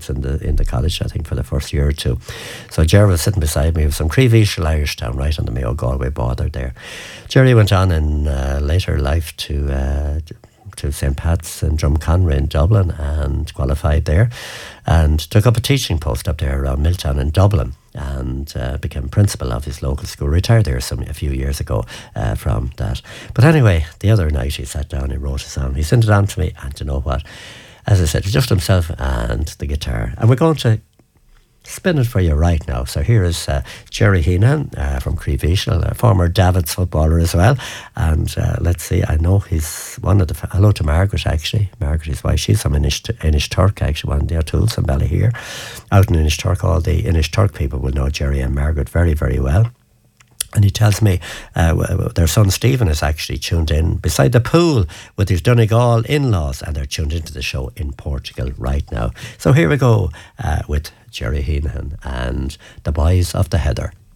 sports in the college, I think, for the first year or two. So Jerry was sitting beside me. He was from Creevishal, Irishtown, right on the Mayo Galway border there. Jerry went on in later life to St. Pat's in Drumconry in Dublin and qualified there, and took up a teaching post up there around Milltown in Dublin, and became principal of his local school. Retired there a few years ago from that. But anyway, the other night he sat down and wrote a song. He sent it on to me, and you know what? As I said, just himself and the guitar. And we're going to spin it for you right now. So here is Jerry Heenan from Creevishal, a former Davids footballer as well. And let's see, I know he's one of the... Hello to Margaret, actually. Margaret, his wife, she's from Inishturk, actually, one of the O'Toole's in Ballyhere. Out in Inishturk, all the Inishturk people will know Jerry and Margaret very, very well. And he tells me their son Stephen is actually tuned in beside the pool with his Donegal in-laws, and they're tuned into the show in Portugal right now. So here we go with Jerry Heenan and the Boys of the Heather.